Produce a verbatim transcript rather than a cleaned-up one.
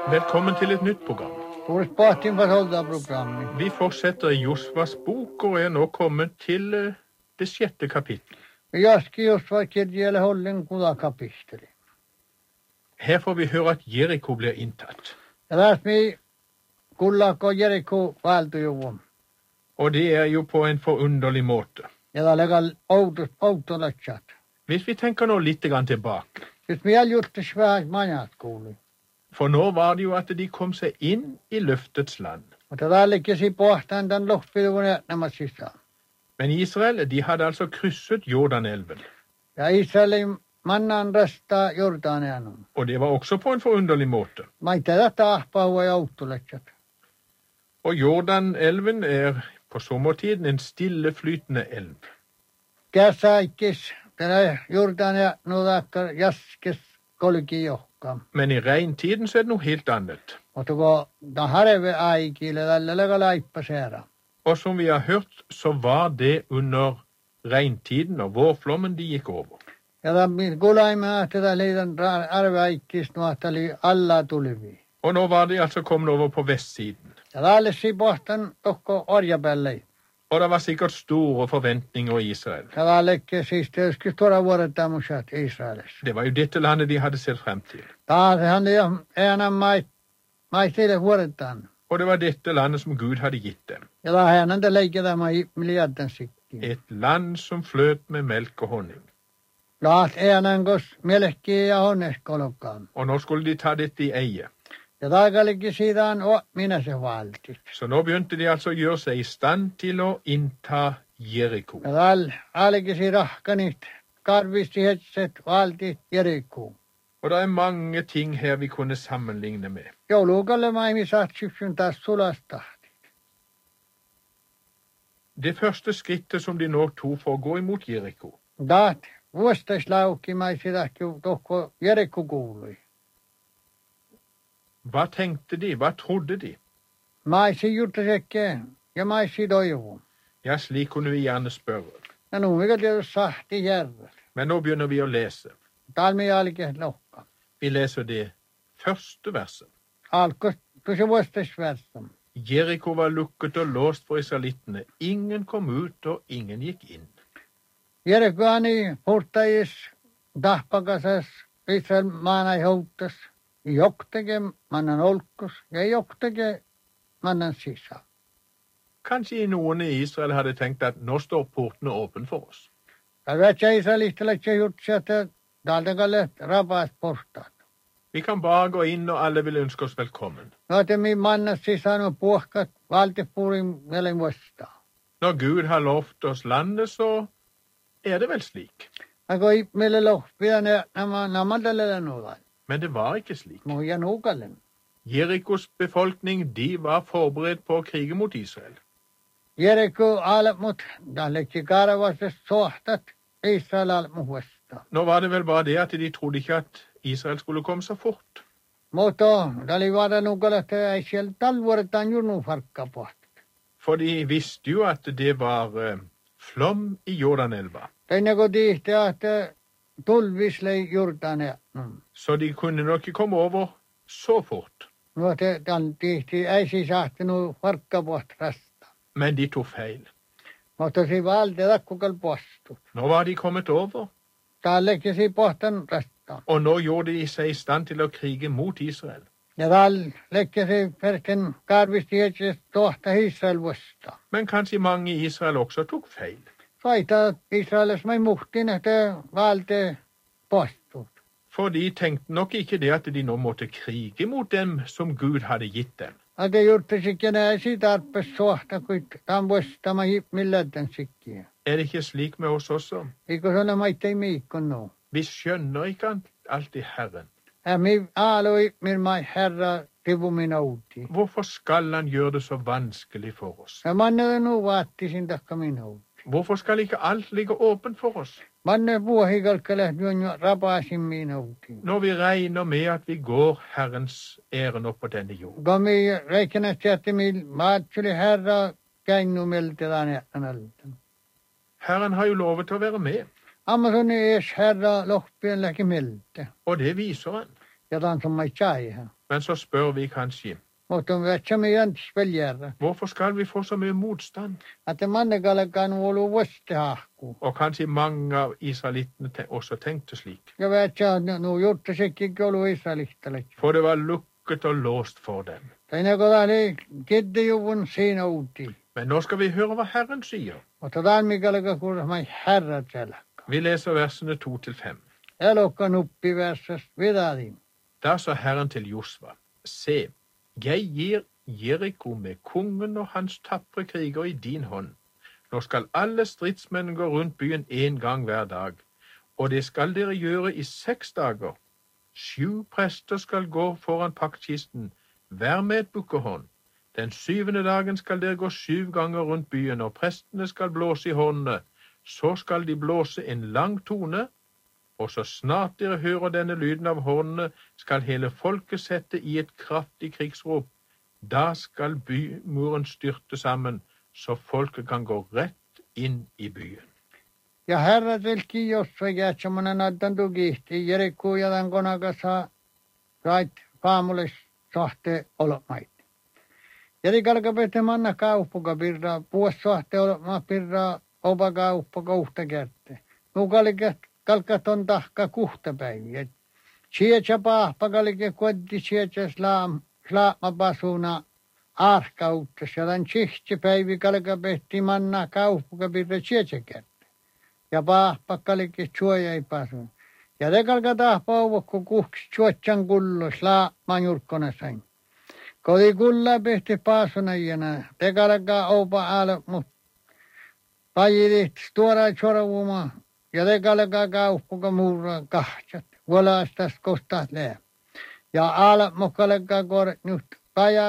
Velkommen til et nytt program. Hvor spating var holdt av programmet. Vi fortsetter i Josvas bok og er nå kommet til eh, det sjette kapittel. Jag ska just vara kedjele hållen goda kapitel. Her får vi høre at Jeriko blir inntatt. Jag lärde mig Kullak och Jeriko valtujuvun. Og det er jo på en forunderlig måte. Jag lägger autot autolatchat. Hvis vi tenker nå litt grann tilbake. Just me har gjort det svärt manat kuuli. For nå var det jo at de kom seg inn i løftets land. Och det där ligger sig pohtaan den loppiduvun nämä sisään. Men Israel, de hadde altså krysset Jordanelven. Ja Israelin mannan resta Jordanianum. Og det var også på en forunderlig måte. Mä ei tätä tahpahua ja autolatchat. Og Jordanelven er på sommertiden en stilleflytende elv. Käsäikis, tänä Jordania nuudakkar jaskes kolki johka. Men i regntiden så er det noe helt annet. Och då da harve aikille tällä lägga laippaseera. Og som vi har hørt, så var det under regntiden og vårflommen de gikk over. Ja tämän kulaimme, että tätä liitan arve aikis nuohtali alla tulivi. Og nå var de altså kommet over på vestsiden. Ja tälle si pohtan tokko orjapellei. Og det var sikkert store forventninger i Israel. Ja tälleke siis tietysti stora vuodet tämmöiset Israelissa. Det var jo dette landet de hadde sett frem til. Taashan ja enää mait, maistille vuodettaan. Og det var dette landet som Gud hadde gitt dem. Ja tähän te leikki tämä miljarden sikki. Et land som fløt med melk og honning. Laat enää kos melkki ja honneskolokkaan. Og nå skulle de ta dette i eie. Ja taikallekin siitä on minä se valtit. Så nå begynte de altså å gjøre seg i stand til å innta Jeriko. Ja tällä allekin siitä rahkanit karvisti hetset valtit Jerikkoon. Og det er mange ting her vi kunne sammenligne med. Joulukalle maimi saat syksyn taas sulastahti. Det første skrittet som de nå tog for å gå imot Jeriko, Taat vuostaslaukki maisi tahti tohko Jerikko kuului. hva tenkte de, hva trodde de? Maisi juttasekke ja maisi toivu. Ja, slik kunne vi gjerne spørre. Ja nuumika tietysti sahti järvet. Men nå begynner vi å lese. Talmi jälkeen lohka. Vi leser det første verset. Alkoi tuossa vuostasvärsam. Jeriko var lukket og låst for israelittene. Ingen kom ut, og ingen gikk inn. Jerikkoani portais tahpakasas Israel maanai houttas. Joktege mannan olkos ja joktege mannan sisään. Kanskje noen i Israel hadde tenkt at nå står portene åpne for oss. Ja vätsä Israelista lähtsä jutsi, että täältäkalle rapaat portaat. Vi kan bare gå inn, og alle vil ønske oss velkommen. No te mi mannas sisään on puhkat valtepurin mielen vuostaan. Når Gud har lovt oss landet, så er det vel slik. Ako i meille lohpia ne nämä namaltalle nuudan. Men det var ikke slik. Muja nuukallen. Jerikos befolkning, de var forberedt på å krige mot Israel. Jerikko alat mut tällekki karavastas sohtat Israel alat mu vuostaan. Nå var det vel bare det at de trodde ikke at Israel skulle komme så fort. Mutta täli vaada nuukalle, että ei siellä talvuodetaan junnu farkka pohtat. For de visste jo at det var eh, flom i Jordanelva. Teine kun tihti, että tulvislei Jordania. Så de kunne nok ikke komme over så fort. No te tämän tihti ei siis ahtinut farkka pohtrasta. Men de tog feil. Mutta si valteta kukal postut. Nå var de kommet over, Tällekin si pohtan rasta. og nå gjorde de seg i stand til å krige mot Israel. Ja tällekin si perken karvisti etsis tohta Israel vuosta. Men kanskje mange i Israel også tok feil. Saita Israelis mai muhtin, että valte postut. For de tenkte nok ikke det at de nå måtte krige mot dem som Gud hadde gitt dem. Ja te juurtasikin näin si tarpes sohta, kun tämän vuosta ma milläten sikkiä. Er det ikke slik med oss også? Eikö se ole maittai miikon nu? Vi skjønner ikke alltid Herren. Ja mi aaloi min mai herra tivu min outi. Hvorfor skal han gjøre det så vanskelig for oss? Ja manne nu vaattisin takka min outi. Hvorfor skal ikke alt ligge åpent for oss? Manne vuohikalkkele juon jo rapaasin min outi. Når vi regner med at vi går Herrens ærend på denne jord. Kun mi reikenästi, että mi maatsuli herra käinnu meltetään jättänältän. Herren har jo lovet å være med. Amazoni ees herra lohpien läki melte. Og det viser han. Ja tämän som mai tjai. Men så spør vi kanskje, Mutta on vähän meidän speljerra. hvorfor skal vi få så mye motstand? Että mannekalkaan on ollut vastahku. Og kanskje mange av israelittene te- også tenkte slik. Ja vähän no juttu sekin ollut israelittalaisia. For det var lukket og låst for dem. Tai ne kodali kiddejuvun siinä uutiin. Men nå skal vi høre hva Herren sier. Mutta tämän mikäläkä kuulemma herrat siellä. Vi leser versene to til fem. Elokka nuppiversas vidadin. Da sa Herren til Josva, se, jeg gir Jeriko med kongen og hans tapre kriger i din hånd. Nå skal alle stridsmenn gå rundt byen en gang hver dag, og det skal dere gjøre i seks dager. Sju prester skal gå foran paktkisten, hver med et bukkehorn. Den syvende dagen skal dere gå syv ganger rundt byen, og prestene skal blåse i hornene. Så skal de blåse en lang tone, og så snart dere hører denne lyden av hornene, skal hele folket sette i et kraftig krigsrop. Da skal bymuren styrte sammen, så folket kan gå rett inn i byen. Ja herrat velki jossa jäätsämonen addan tukihti. Jerikku ja tämän konakasa rait kaamules sahte olomait. Jerikalka pete manna kauppuka pirraa. Puos sahte oloma pirraa opa kauppuka uhta kärte. Nukaliket kalkat on tahka kuhta päiviä. Sietsä paahpakalike koddi sietsä slaam, slaamapasuna arkauttas. Ja tämän sihti päivi kalka pehti manna kauppuka pirraa sietsä kärte. Ja paahpakalike suoja ei pasun. Ja te kalka tahpa ovokko kuhks suotsan kullo slaaman jurkkona sain. Kodi kulla pehti pasuna jena. Te kalka opa alo mut. Pajidit tuoda choravuma. Ja te kalka kauppuka muura kahtsat. Volaastas kostat lää. Ja ala mokkaleka kor nyt kaja